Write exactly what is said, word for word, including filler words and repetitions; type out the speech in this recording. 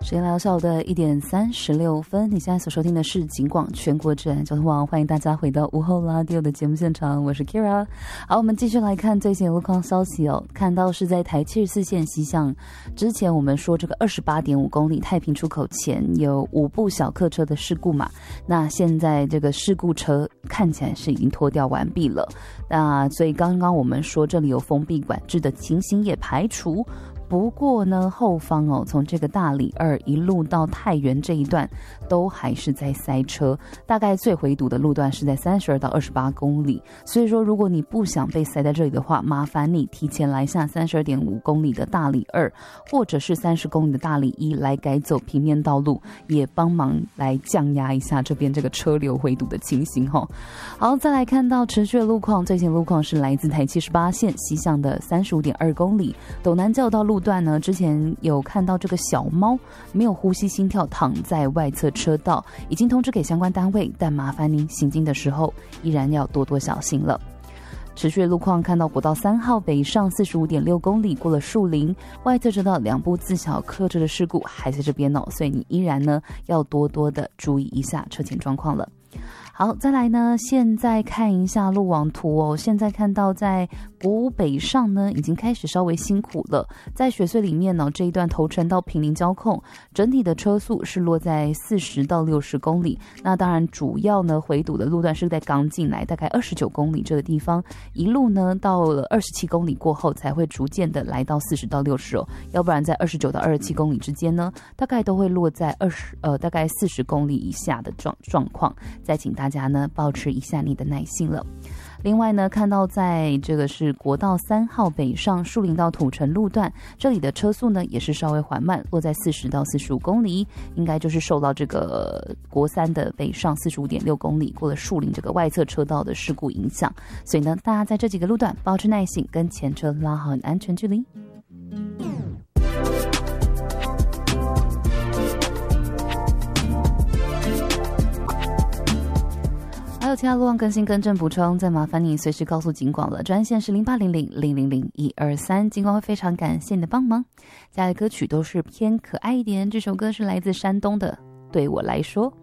时间来到下午的一点三十六分，你现在所收听的是警广全国治安交通网，欢迎大家回到午后拉迪欧的节目现场，我是 Kira。好，我们继续来看最新的路况消息哦。看到是在台七十四线西向，之前我们说这个二十八点五公里太平出口前有五部小客车的事故嘛，那现在这个事故车看起来是已经拖掉完毕了，那所以刚刚我们说这里有封闭管制的情形也排除。不过呢，后方哦，从这个大里二一路到太原这一段，都还是在塞车。大概最回堵的路段是在三十二到二十八公里。所以说，如果你不想被塞在这里的话，麻烦你提前来下三十二点五公里的大里二，或者是三十公里的大里一来改走平面道路，也帮忙来降压一下这边这个车流回堵的情形哈、哦。好，再来看到持续的路况，最新路况是来自台七十八线西向的三十五点二公里，斗南教道路段呢，之前有看到这个小猫没有呼吸心跳躺在外侧车道，已经通知给相关单位，但麻烦您行进的时候依然要多多小心了。持续的路况看到国道三号北上四十五点六公里，过了树林，外侧车道两部自小客车的事故还在这边哦，所以你依然呢要多多的注意一下车前状况了。好，再来呢，现在看一下路网图哦。现在看到在国五北上呢，已经开始稍微辛苦了。在雪隧里面呢，这一段头城到坪林交控，整体的车速是落在四十到六十公里。那当然，主要呢回堵的路段是在刚进来大概二十九公里这个地方，一路呢到了二十七公里过后，才会逐渐的来到四十到六十哦。要不然在二十九到二十七公里之间呢，大概都会落在二十呃大概四十公里以下的状状况。再请大家呢保持一下你的耐心了。另外呢，看到在这个是国道三号北上树林到土城路段，这里的车速呢也是稍微缓慢，落在四十到四十五公里，应该就是受到这个国三的北上四十五点六公里过了树林这个外侧车道的事故影响，所以呢，大家在这几个路段保持耐心，跟前车拉好安全距离。还有其他路况更新更正补充，再麻烦你随时告诉警广了，专线是零八零零零零零一二三，警广会非常感谢你的帮忙。接下来的歌曲都是偏可爱一点，这首歌是来自山东的《对我来说》。